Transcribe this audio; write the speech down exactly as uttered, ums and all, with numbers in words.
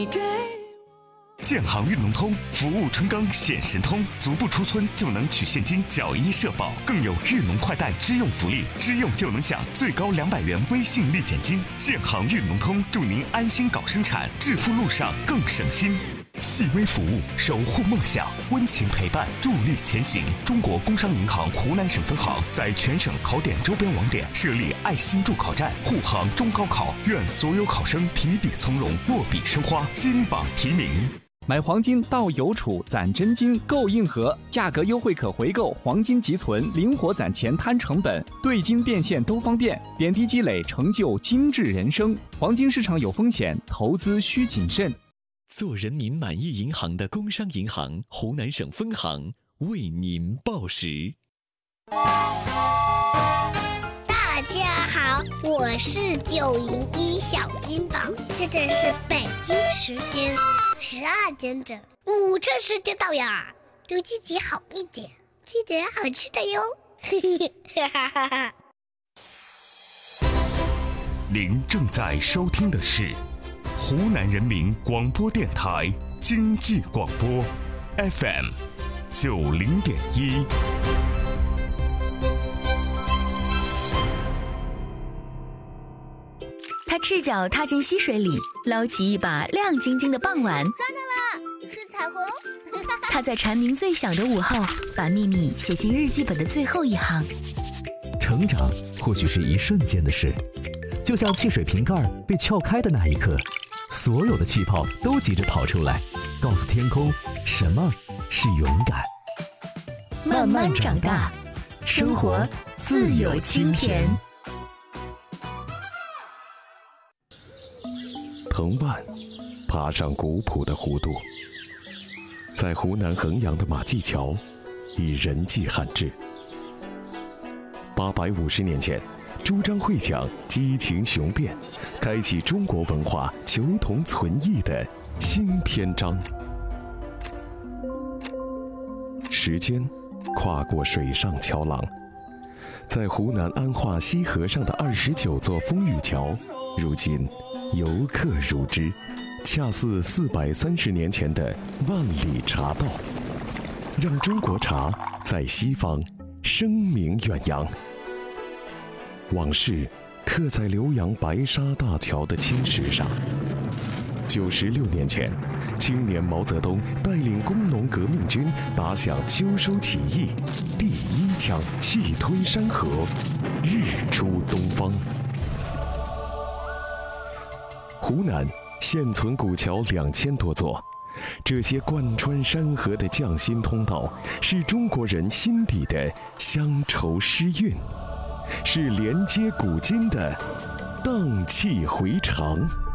建行运农通服务春耕显神通，足不出村就能取现金缴医社保，更有运农快贷支用福利，支用就能享最高两百元微信立减金。建行运农通祝您安心搞生产，致富路上更省心。细微服务，守护梦想，温情陪伴，助力前行。中国工商银行湖南省分行在全省考点周边网点设立爱心助考站，护航中高考，愿所有考生提笔从容，落笔生花，金榜题名。 买黄金到邮储攒真金购硬核，价格优惠可回购，黄金即存，灵活攒钱摊成本，兑金变现都方便，点滴积累成就精致人生。黄金市场有风险，投资需谨慎。 做人民满意银行的工商银行湖南省分行为您报时。 大家好，我是九零一小金宝，现在是北京时间十二点整，午餐时间到呀，对自己好一点，记得好吃的哟。 您正在收听的是湖南人民广播电台经济广播 F M 九零点一。 他赤脚踏进溪水里，捞起一把亮晶晶的傍晚。 抓到了，是彩虹。 他在蝉鸣最响的午后，把秘密写进日记本的最后一行。 成长或许是一瞬间的事，就像汽水瓶盖被撬开的那一刻，所有的气泡都急着跑出来，告诉天空什么是勇敢。 慢慢长大，生活自有清甜。 藤蔓爬上古朴的弧度，在湖南衡阳的马驥桥以人迹罕至。八百五十年前，朱张会讲激情雄辩，开启中国文化求同存异的新篇章。时间跨过水上桥廊，在湖南安化西河上的二十九座风雨桥，如今游客如织，恰似四百三十年前的万里茶道，让中国茶在西方声名远扬。往事刻在浏阳白沙大桥的青石上。九十六年前，青年毛泽东带领工农革命军打响秋收起义第一枪，气吞山河，日出东方。湖南现存古桥两千多座，这些贯穿山河的匠心通道，是中国人心底的乡愁诗韵，是连接古今的荡气回肠。